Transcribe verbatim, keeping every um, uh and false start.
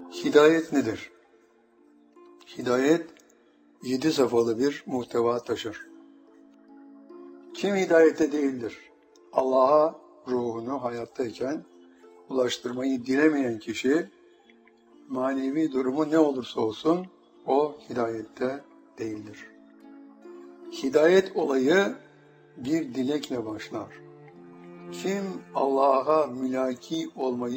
Hidayet nedir? Hidayet, yedi safhalı bir muhteva taşır. Kim hidayette değildir? Allah'a ruhunu hayattayken ulaştırmayı dilemeyen kişi, manevi durumu ne olursa olsun, o hidayette değildir. Hidayet olayı bir dilekle başlar. Kim Allah'a mülaki olmayı